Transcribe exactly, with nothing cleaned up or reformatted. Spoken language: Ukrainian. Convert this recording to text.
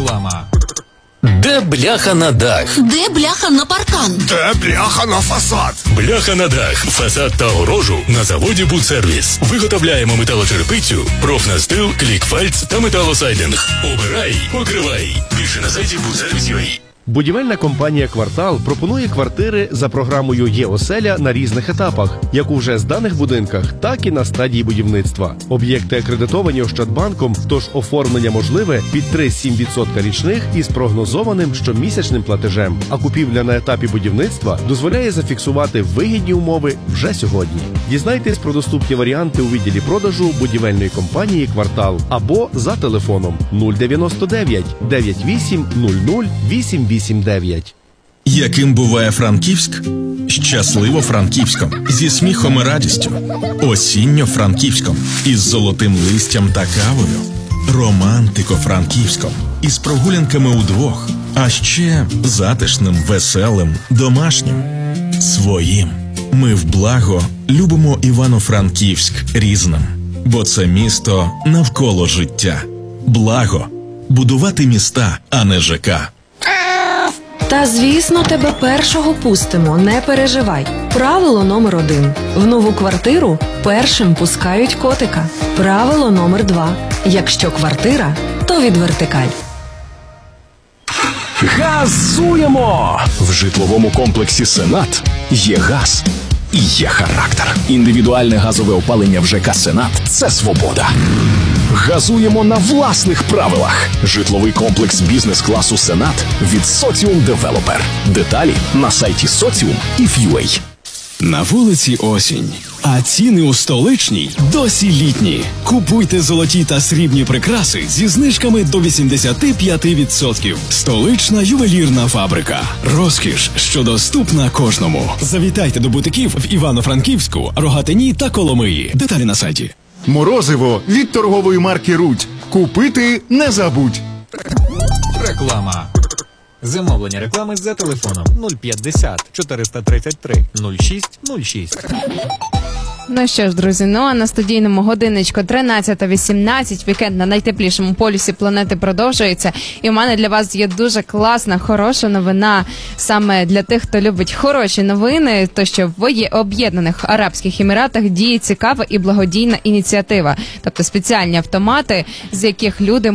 Реклама. Де бляха на дах? Де бляха на паркан? Де бляха на фасад? Бляха на дах, фасад та огорожу на заводі «Будсервіс». Виготовляємо металочерепицю, профнастил, клікфальц та металосайдинг. Обирай, покривай. Більше на сайті будсервіс крапка ю а. Будівельна компанія «Квартал» пропонує квартири за програмою «Є-оселя» на різних етапах, як у вже зданих будинках, так і на стадії будівництва. Об'єкти акредитовані Ощадбанком, тож оформлення можливе під три цілих сім десятих відсотка річних із прогнозованим щомісячним платежем. А купівля на етапі будівництва дозволяє зафіксувати вигідні умови вже сьогодні. Дізнайтесь про доступні варіанти у відділі продажу будівельної компанії «Квартал» або за телефоном нуль дев'яносто дев'ять дев'ять вісім нуль нуль вісім вісім дев'ять. Яким буває Франківськ? Щасливо Франківськом, зі сміхом і радістю. Осінньо Франківськом, із золотим листям та кавою. Романтико Франківськом, із прогулянками удвох. А ще затишним, веселим, домашнім. Своїм. Ми в благо любимо Івано-Франківськ різним. Бо це місто навколо життя. Благо. Будувати міста, а не ЖК. Та, звісно, тебе першого пустимо, не переживай. Правило номер один. В нову квартиру першим пускають котика. Правило номер два. Якщо квартира, то від вертикаль. Газуємо! В житловому комплексі «Сенат» є газ і є характер. Індивідуальне газове опалення в ЖК «Сенат» – це свобода. Газуємо на власних правилах. Житловий комплекс бізнес-класу «Сенат» від Соціум Девелопер. Деталі на сайті соціум крапка ef крапка ua. На вулиці осінь, а ціни у столичній досі літні. Купуйте золоті та срібні прикраси зі знижками до вісімдесят п'ять відсотків. Столична ювелірна фабрика. Розкіш, що доступна кожному. Завітайте до бутиків в Івано-Франківську, Рогатині та Коломиї. Деталі на сайті. Морозиво від торгової марки «Рудь». Купити не забудь. Реклама. Замовлення реклами за телефоном нуль п'ятдесят чотириста тридцять три нуль шість нуль шість. Ну що ж, друзі, ну а на студійному годиночку тринадцята вісімнадцять, вікенд на найтеплішому полюсі планети продовжується. І в мене для вас є дуже класна, хороша новина саме для тих, хто любить хороші новини, то що в Об'єднаних Арабських Еміратах діє цікава і благодійна ініціатива. Тобто спеціальні автомати, з яких люди